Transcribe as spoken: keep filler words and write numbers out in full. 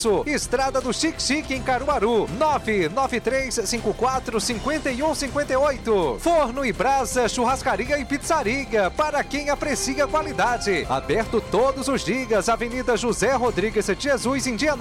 Estrada do Chique Chique em Caruaru, nove nove três cinco quatro cinco um cinco oito. Forno e Brasa, churrascaria e pizzaria, para quem aprecia qualidade. Aberto todos os dias, Avenida José Rodrigues de Jesus, em Dia